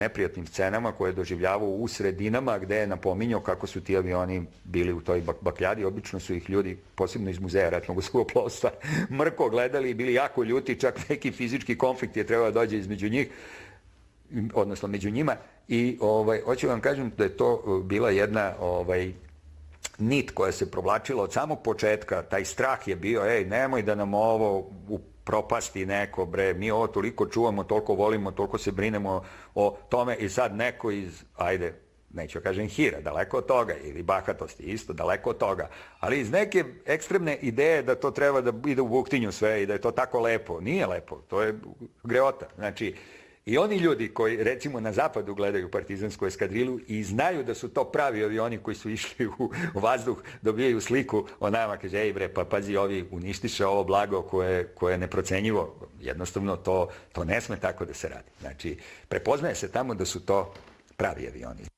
neprijatnim scenama koje je doživljavao u sredinama gde je napominjao kako su ti avioni bili u toj bakljadi. Obično su ih ljudi, posebno iz muzeja ratnog zrakoplovstva, mrko gledali i bili jako ljuti, čak neki fizički konflikt je trebao da dođe između njih, odnosno među njima. I hoću vam kažem da je to bila jedna nit koja se provlačila od samog početka. Taj strah je bio, nemoj da nam ovo propasti neko, bre, mi ovo toliko čuvamo, toliko volimo, toliko se brinemo o tome i sad neko iz, neću kažem hira, daleko od toga, ili bahatosti, isto, daleko od toga, ali iz neke ekstremne ideje da to treba da ide u buktinju sve i da je to tako lepo. Nije lepo, to je greota. Znači, i oni ljudi koji, recimo, na zapadu gledaju partizansku eskadrilu i znaju da su to pravi avioni koji su išli u vazduh, dobijaju sliku o nama, kaže, bre, pa pazi, ovi uništiše ovo blago koje je neprocenjivo. Jednostavno, to ne sme tako da se radi. Znači, prepoznaje se tamo da su to pravi avioni.